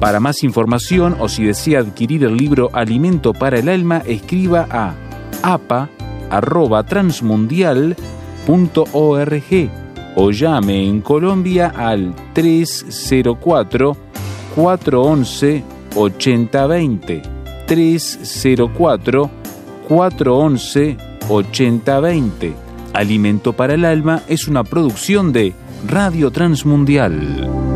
Para más información o si desea adquirir el libro Alimento para el Alma, escriba a apa@transmundial.org o llame en Colombia al 304-411-8020. 304-411-8020. Alimento para el Alma es una producción de Radio Transmundial.